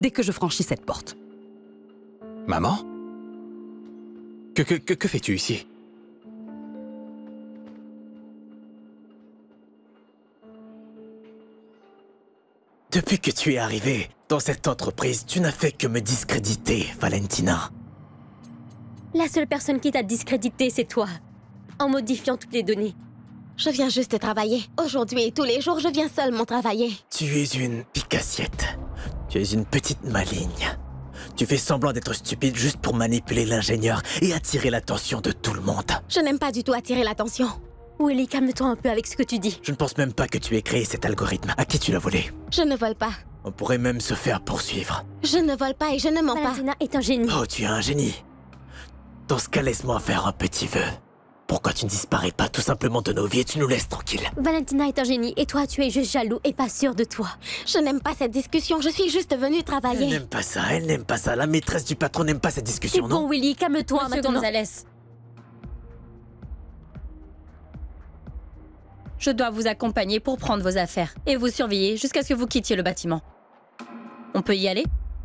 dès que je franchis cette porte. Maman? Que fais-tu ici? Depuis que tu es arrivée dans cette entreprise, tu n'as fait que me discréditer, Valentina. La seule personne qui t'a discrédité, c'est toi. En modifiant toutes les données. Je viens juste travailler. Aujourd'hui et tous les jours, je viens seulement travailler. Tu es une picassiette. Tu es une petite maligne. Tu fais semblant d'être stupide juste pour manipuler l'ingénieur et attirer l'attention de tout le monde. Je n'aime pas du tout attirer l'attention. Willy, calme-toi un peu avec ce que tu dis. Je ne pense même pas que tu aies créé cet algorithme. À qui tu l'as volé? Je ne vole pas. On pourrait même se faire poursuivre. Je ne vole pas et je ne mens pas. Valentina est un génie. Oh, tu es un génie. Dans ce cas, laisse-moi faire un petit vœu. Pourquoi tu ne disparais pas tout simplement de nos vies et tu nous laisses tranquilles? Valentina est un génie et toi, tu es juste jaloux et pas sûr de toi. Je n'aime pas cette discussion, je suis juste venue travailler. Elle n'aime pas ça, elle n'aime pas ça. La maîtresse du patron n'aime pas cette C'est discussion, non? bon, Willy, calme-toi Monsieur maintenant. Gonzalez. Je dois vous accompagner pour prendre vos affaires et vous surveiller jusqu'à ce que vous quittiez le bâtiment. On peut y aller?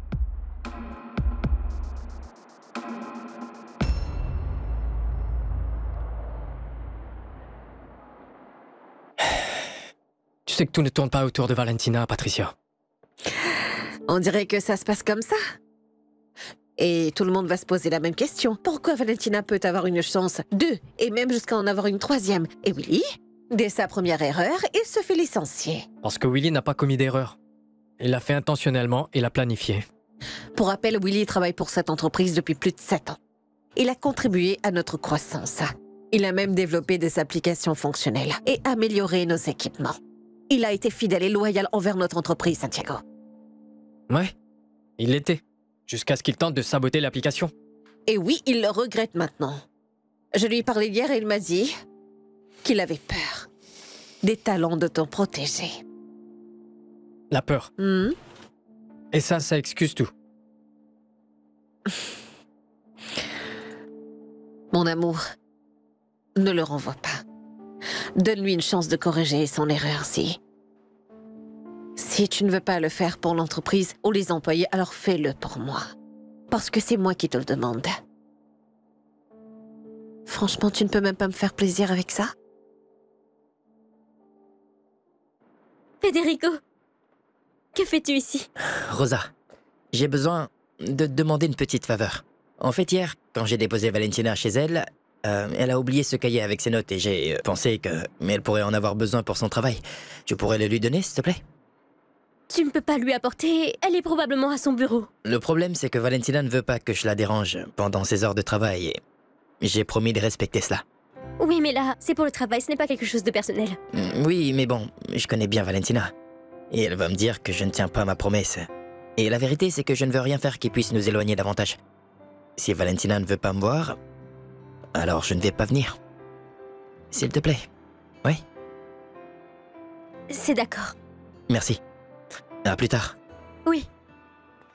Tu sais que tout ne tourne pas autour de Valentina, Patricia. On dirait que ça se passe comme ça. Et tout le monde va se poser la même question. Pourquoi Valentina peut avoir une chance, 2, et même jusqu'à en avoir une 3e? Et Willy, dès sa première erreur, il se fait licencier. Parce que Willy n'a pas commis d'erreur. Il l'a fait intentionnellement et l'a planifié. Pour rappel, Willy travaille pour cette entreprise depuis plus de 7 ans. Il a contribué à notre croissance. Il a même développé des applications fonctionnelles et amélioré nos équipements. Il a été fidèle et loyal envers notre entreprise, Santiago. Ouais, il l'était. Jusqu'à ce qu'il tente de saboter l'application. Et oui, il le regrette maintenant. Je lui ai parlé hier et il m'a dit qu'il avait peur des talents de ton protégé. La peur. Et ça excuse tout. Mon amour, ne le renvoie pas. Donne-lui une chance de corriger son erreur, Si tu ne veux pas le faire pour l'entreprise ou les employés, alors fais-le pour moi. Parce que c'est moi qui te le demande. Franchement, tu ne peux même pas me faire plaisir avec ça? Federico, que fais-tu ici? Rosa, j'ai besoin de te demander une petite faveur. En fait, hier, quand j'ai déposé Valentina chez elle, elle a oublié ce cahier avec ses notes et j'ai pensé qu'elle pourrait en avoir besoin pour son travail. Tu pourrais le lui donner, s'il te plaît? Tu ne peux pas lui apporter, elle est probablement à son bureau. Le problème, c'est que Valentina ne veut pas que je la dérange pendant ses heures de travail et j'ai promis de respecter cela. Oui, mais là, c'est pour le travail, ce n'est pas quelque chose de personnel. Oui, mais bon, je connais bien Valentina. Et elle va me dire que je ne tiens pas ma promesse. Et la vérité, c'est que je ne veux rien faire qui puisse nous éloigner davantage. Si Valentina ne veut pas me voir, alors je ne vais pas venir. S'il te plaît. Oui? C'est d'accord. Merci. À plus tard. Oui.